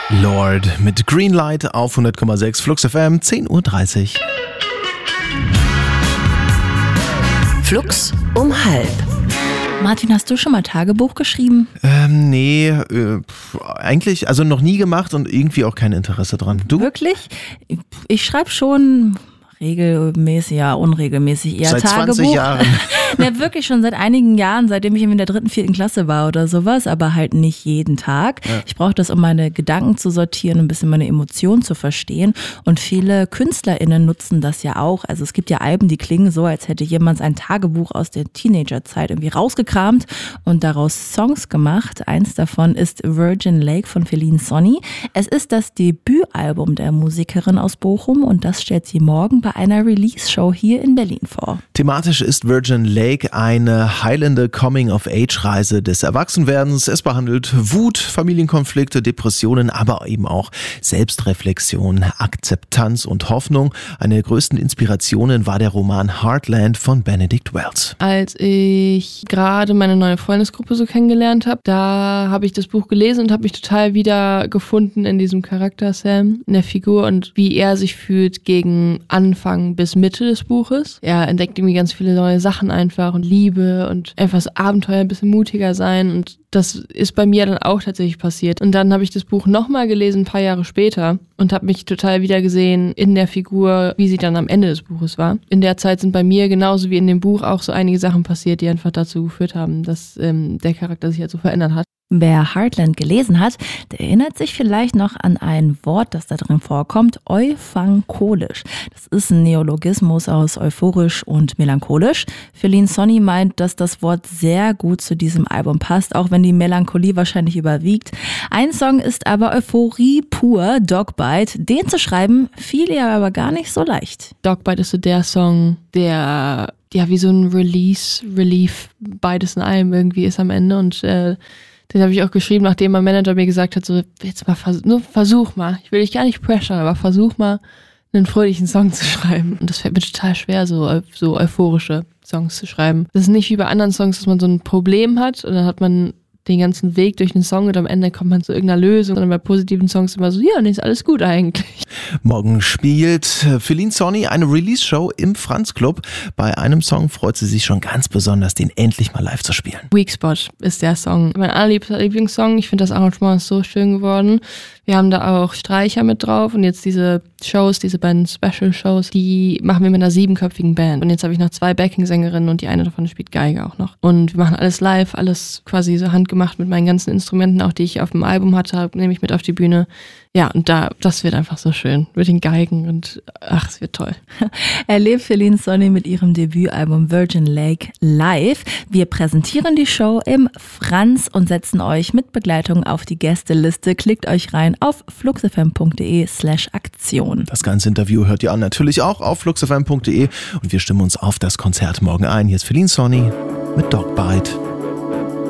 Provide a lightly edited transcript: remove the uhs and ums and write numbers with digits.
Lord mit Greenlight auf 100,6 Flux FM, 10:30 Uhr. Flux um 12:30. Martin, hast du schon mal Tagebuch geschrieben? Nee, eigentlich, also noch nie gemacht und irgendwie auch kein Interesse dran. Du? Wirklich? Ich schreibe schon regelmäßig, ja, unregelmäßig eher Seit Tagebuch. 20 Jahren. Ja, wirklich schon seit einigen Jahren, seitdem ich in der 3., 4. Klasse war oder sowas, aber halt nicht jeden Tag. Ja. Ich brauche das, um meine Gedanken zu sortieren, ein bisschen meine Emotionen zu verstehen. Und viele KünstlerInnen nutzen das ja auch. Also es gibt ja Alben, die klingen so, als hätte jemand ein Tagebuch aus der Teenagerzeit irgendwie rausgekramt und daraus Songs gemacht. Eins davon ist Virgin Lake von Feline Sonni. Es ist das Debütalbum der Musikerin aus Bochum und das stellt sie morgen bei einer Release-Show hier in Berlin vor. Thematisch ist Virgin Lake eine heilende Coming-of-Age-Reise des Erwachsenwerdens. Es behandelt Wut, Familienkonflikte, Depressionen, aber eben auch Selbstreflexion, Akzeptanz und Hoffnung. Eine der größten Inspirationen war der Roman Heartland von Benedict Wells. Als ich gerade meine neue Freundesgruppe so kennengelernt habe, da habe ich das Buch gelesen und habe mich total wieder gefunden in diesem Charakter Sam, in der Figur und wie er sich fühlt gegen Anfang bis Mitte des Buches. Er entdeckt irgendwie ganz viele neue Sachen einfach und Liebe und einfach das Abenteuer, ein bisschen mutiger sein und das ist bei mir dann auch tatsächlich passiert. Und dann habe ich das Buch nochmal gelesen, ein paar Jahre später und habe mich total wieder gesehen in der Figur, wie sie dann am Ende des Buches war. In der Zeit sind bei mir genauso wie in dem Buch auch so einige Sachen passiert, die einfach dazu geführt haben, dass der Charakter sich halt so verändert hat. Wer Heartland gelesen hat, der erinnert sich vielleicht noch an ein Wort, das da drin vorkommt, euphangolisch. Das ist ein Neologismus aus euphorisch und melancholisch. Feline Sonni meint, dass das Wort sehr gut zu diesem Album passt, auch wenn die Melancholie wahrscheinlich überwiegt. Ein Song ist aber Euphorie pur, Dogbite. Den zu schreiben, fiel ihr aber gar nicht so leicht. Dogbite ist so der Song, der ja wie so ein Relief, beides in einem irgendwie ist am Ende und den habe ich auch geschrieben, nachdem mein Manager mir gesagt hat, so jetzt mal versuch mal, ich will dich gar nicht pressure, aber versuch mal einen fröhlichen Song zu schreiben. Und das fällt mir total schwer, so euphorische Songs zu schreiben. Das ist nicht wie bei anderen Songs, dass man so ein Problem hat und dann hat man den ganzen Weg durch den Song und am Ende kommt man zu irgendeiner Lösung. Und bei positiven Songs immer so, ja, nee, ist alles gut eigentlich. Morgen spielt Feline Sonni eine Release-Show im Franz Club. Bei einem Song freut sie sich schon ganz besonders, den endlich mal live zu spielen. Weak Spot ist der Song. Mein allerliebster Lieblingssong. Ich finde, das Arrangement ist so schön geworden. Wir haben da auch Streicher mit drauf und jetzt diese Shows, diese beiden Special-Shows, die machen wir mit einer 7-köpfigen Band. Und jetzt habe ich noch 2 Backing-Sängerinnen und die eine davon spielt Geige auch noch. Und wir machen alles live, alles quasi so handgemacht mit meinen ganzen Instrumenten, auch die ich auf dem Album hatte, nehme ich mit auf die Bühne. Ja, und das wird einfach so schön mit den Geigen und ach, es wird toll. Erlebt Feline Sonni mit ihrem Debütalbum Virgin Lake live. Wir präsentieren die Show im Franz und setzen euch mit Begleitung auf die Gästeliste. Klickt euch rein auf fluxfm.de/Aktion. Das ganze Interview hört ihr natürlich auch auf fluxfm.de und wir stimmen uns auf das Konzert morgen ein. Hier ist Feline Sonni mit Dogbite.